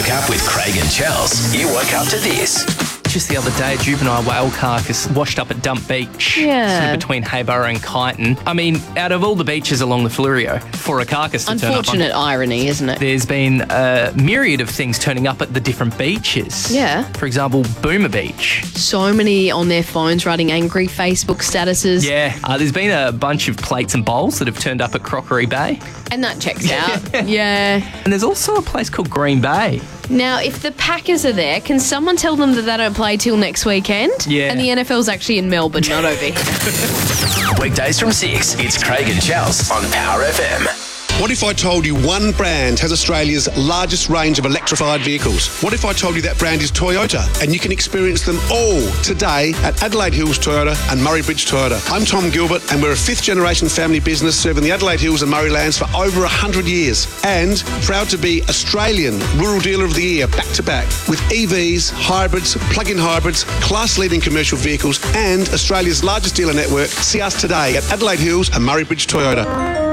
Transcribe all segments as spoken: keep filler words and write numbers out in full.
woke up with Craig and Chels. You woke up to this. Just the other day, a juvenile whale carcass washed up at Dump Beach, Yeah. sort of between Hayborough and Kyneton. I mean, out of all the beaches along the Fleurieu, for a carcass to turn up Unfortunate on, irony, isn't it? there's been a myriad of things turning up at the different beaches. Yeah. For example, Boomer Beach. So many on their phones writing angry Facebook statuses. Yeah, uh, there's been a bunch of plates and bowls that have turned up at Crockery Bay. And that checks out. Yeah. And there's also a place called Green Bay. Now, if the Packers are there, can someone tell them that they don't play till next weekend? Yeah. And the N F L's actually in Melbourne, not over here. Weekdays from six, it's Craig and Chels on Power F M. What if I told you one brand has Australia's largest range of electrified vehicles? What if I told you that brand is Toyota and you can experience them all today at Adelaide Hills Toyota and Murray Bridge Toyota? I'm Tom Gilbert and we're a fifth generation family business serving the Adelaide Hills and Murray lands for over one hundred years and proud to be Australian Rural Dealer of the Year back to back with E Vs, hybrids, plug-in hybrids, class-leading commercial vehicles and Australia's largest dealer network. See us today at Adelaide Hills and Murray Bridge Toyota.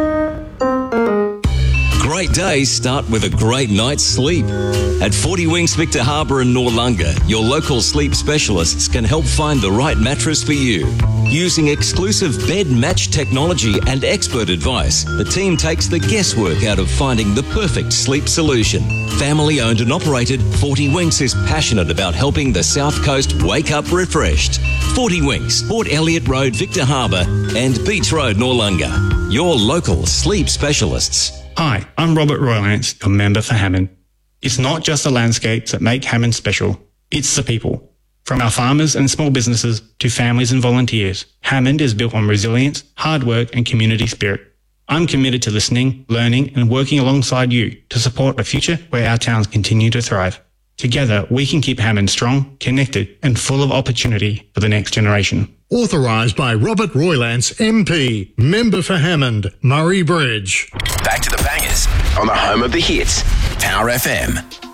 Great days start with a great night's sleep. At forty Winks Victor Harbour and Noarlunga, your local sleep specialists can help find the right mattress for you. Using exclusive bed match technology and expert advice, the team takes the guesswork out of finding the perfect sleep solution. Family owned and operated, forty Winks is passionate about helping the South Coast wake up refreshed. forty Winks, Port Elliot Road, Victor Harbour and Beach Road, Noarlunga. Your local sleep specialists. Hi, I'm Robert Roylance, your member for Hammond. It's not just the landscapes that make Hammond special, it's the people. From our farmers and small businesses to families and volunteers, Hammond is built on resilience, hard work and community spirit. I'm committed to listening, learning and working alongside you to support a future where our towns continue to thrive. Together, we can keep Hammond strong, connected and full of opportunity for the next generation. Authorised by Robert Roylance, M P, member for Hammond, Murray Bridge. Back to the bangers on the home of the hits, Power F M.